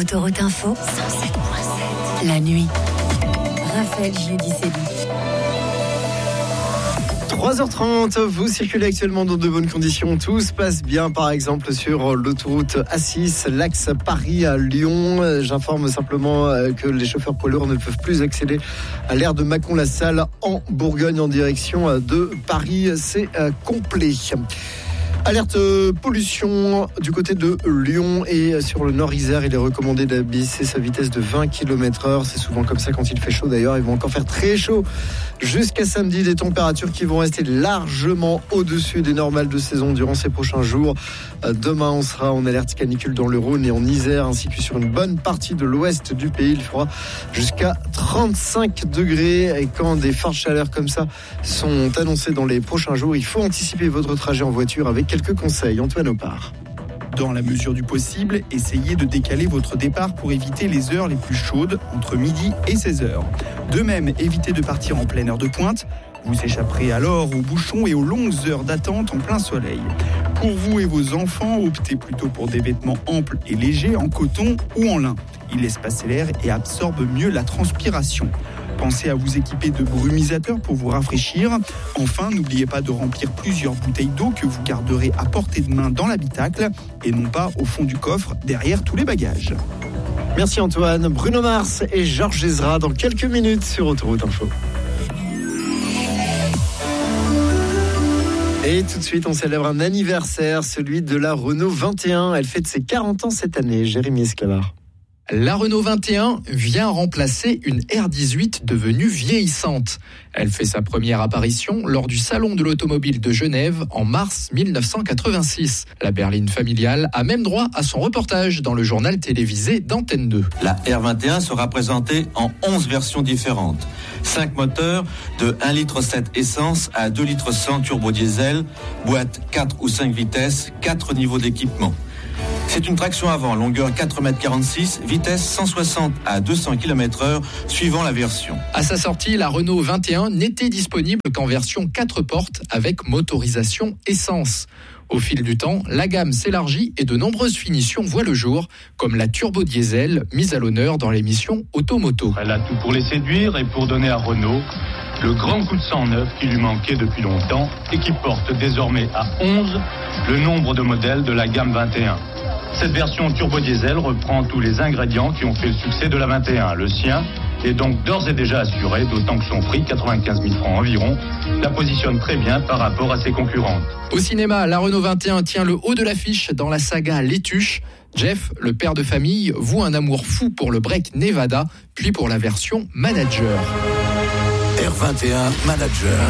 Autoroute Info, 107.7. La nuit. Raphaël Giudicelli. 3h30, vous circulez actuellement dans de bonnes conditions. Tout se passe bien, par exemple, sur l'autoroute A6, l'axe Paris à Lyon. J'informe simplement que les chauffeurs poids lourds ne peuvent plus accéder à l'aire de Mâcon-la-Salle en Bourgogne en direction de Paris. C'est complet. Alerte pollution du côté de Lyon et sur le Nord-Isère. Il est recommandé d'abaisser sa vitesse de 20 km/h. C'est souvent comme ça quand il fait chaud d'ailleurs. Il va encore faire très chaud jusqu'à samedi. Des températures qui vont rester largement au-dessus des normales de saison durant ces prochains jours. Demain, on sera en alerte canicule dans le Rhône et en Isère, ainsi que sur une bonne partie de l'ouest du pays. Il fera jusqu'à 35 degrés. Et quand des fortes chaleurs comme ça sont annoncées dans les prochains jours, il faut anticiper votre trajet en voiture avec quelques conseils. Antoine Opar. Dans la mesure du possible, essayez de décaler votre départ pour éviter les heures les plus chaudes, entre midi et 16h. De même, évitez de partir en pleine heure de pointe. Vous échapperez alors aux bouchons et aux longues heures d'attente en plein soleil. Pour vous et vos enfants, optez plutôt pour des vêtements amples et légers en coton ou en lin. Ils laissent passer l'air et absorbent mieux la transpiration. Pensez à vous équiper de brumisateurs pour vous rafraîchir. Enfin, n'oubliez pas de remplir plusieurs bouteilles d'eau que vous garderez à portée de main dans l'habitacle et non pas au fond du coffre derrière tous les bagages. Merci Antoine. Bruno Mars et Georges Ezra dans quelques minutes sur Autoroute Info. Et tout de suite, on célèbre un anniversaire, celui de la Renault 21. Elle fête ses 40 ans cette année. Jérémy Esclavard. La Renault 21 vient remplacer une R18 devenue vieillissante. Elle fait sa première apparition lors du Salon de l'Automobile de Genève en mars 1986. La berline familiale a même droit à son reportage dans le journal télévisé d'Antenne 2. La R21 sera présentée en 11 versions différentes. 5 moteurs de 1,7 litre essence à 2,1 litres turbo diesel, boîte 4 ou 5 vitesses, 4 niveaux d'équipement. C'est une traction avant, longueur 4,46 m, vitesse 160 à 200 km/h, suivant la version. À sa sortie, la Renault 21 n'était disponible qu'en version 4 portes avec motorisation essence. Au fil du temps, la gamme s'élargit et de nombreuses finitions voient le jour, comme la turbo diesel mise à l'honneur dans l'émission Automoto. Elle a tout pour les séduire et pour donner à Renault le grand coup de sang neuf qui lui manquait depuis longtemps et qui porte désormais à 11 le nombre de modèles de la gamme 21. Cette version turbo diesel reprend tous les ingrédients qui ont fait le succès de la 21. Le sien est donc d'ores et déjà assuré, d'autant que son prix, 95 000 francs environ, la positionne très bien par rapport à ses concurrentes. Au cinéma, la Renault 21 tient le haut de l'affiche dans la saga Les Tuches. Jeff, le père de famille, voue un amour fou pour le break Nevada, puis pour la version Manager. R21 Manager.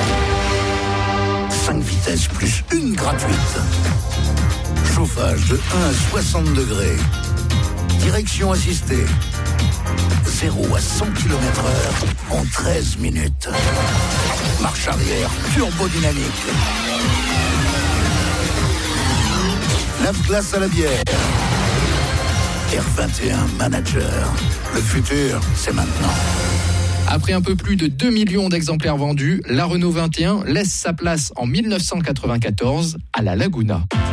5 vitesses plus une gratuite. Chauffage de 1 à 60 degrés. Direction assistée. 0 à 100 km/h en 13 minutes. Marche arrière turbodynamique. Lave-glace à la bière. R21 Manager. Le futur, c'est maintenant. Après un peu plus de 2 millions d'exemplaires vendus, la Renault 21 laisse sa place en 1994 à la Laguna.